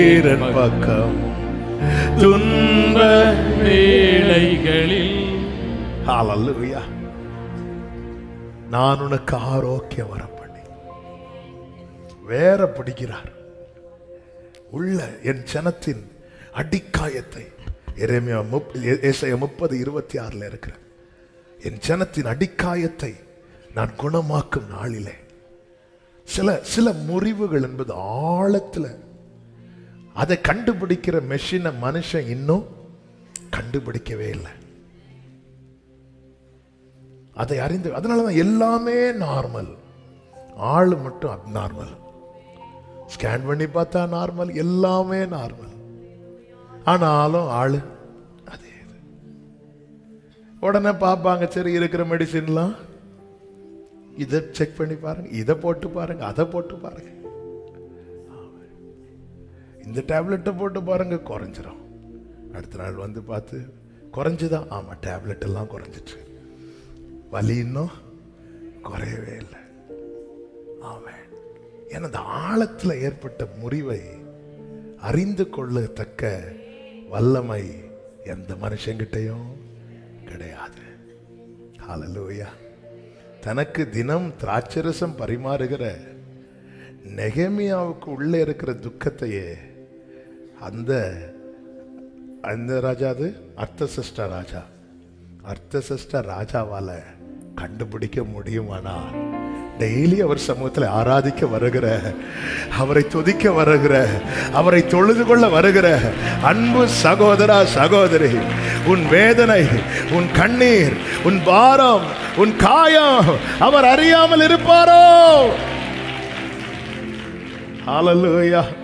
பக்கம் துன்ப வேளைகளில் ஹல்லேலூயா நான் உனக்கு ஆரோக்கியம் வர பண்ணி வேற பிடிக்கிறார் உள்ள என் ஜனத்தின் அடிக்காயத்தை எரேமியா 30:26 இருக்கிற என் ஜனத்தின் அடிக்காயத்தை நான் குணமாக்கும் நாளிலே சில முறிவுகள் என்பது ஆழத்துல அதை கண்டுபிடிக்கிற மெஷினை மனுஷன் இன்னும் கண்டுபிடிக்கவே இல்லை. அதை அறிந்து அதனாலதான் எல்லாமே நார்மல், ஆளு மட்டும் அப்நார்மல். ஸ்கேன் பண்ணி பார்த்தா நார்மல், எல்லாமே நார்மல், ஆனாலும் ஆளு அதே. உடனே பார்ப்பாங்க, சரி இருக்கிற மெடிசின்லாம் இதை செக் பண்ணி பாருங்க, இதை போட்டு பாருங்க, அதை போட்டு பாருங்க, இந்த டேப்லெட்டை போட்டு பாருங்க குறைஞ்சிரும். அடுத்த நாள் வந்து பார்த்து குறைஞ்சுதான், ஆமா டேப்லெட் எல்லாம் குறைஞ்சிட்டு, வலி இன்னும் குறையவே இல்லை. ஆமாம், ஏன்னா அந்த ஆழத்துல ஏற்பட்ட முறிவை அறிந்து கொள்ளத்தக்க வல்லமை எந்த மனுஷங்கிட்டையும் கிடையாது. ஹல்லேலூயா. தனக்கு தினம் திராட்சரசம் பரிமாறுகிற நெகேமியாவுக்கு உள்ளே இருக்கிற துக்கத்தையே அந்த ராஜா, அது அர்த்தசஷ்ட ராஜாவால கண்டுபிடிக்க முடியுமானா, டெய்லி அவர் சமூகத்தில் ஆராதிக்க வருகிற, அவரை துதிக்க வருகிற, அவரை தொழுது கொள்ள வருகிற அன்பு சகோதரா சகோதரி, உன் வேதனை, உன் கண்ணீர், உன் பாரம், உன் காயம் அவர் அறியாமல் இருப்பாரோ? ஹல்லேலூயா.